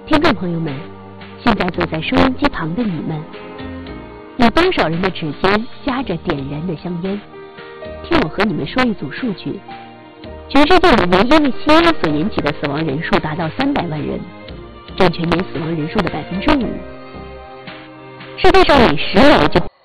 听众朋友们，现在坐在收音机旁的你们，有多少人的指尖夹着点燃的香烟？听我和你们说一组数据：全世界每年因为吸烟所引起的死亡人数达到300万人，占全年死亡人数的5%。世界上每10秒就